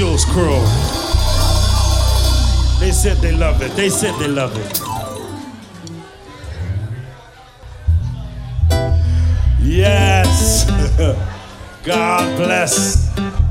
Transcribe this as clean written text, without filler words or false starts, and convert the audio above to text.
Jules crew. They said they love it. They said they love it. Yes. God bless.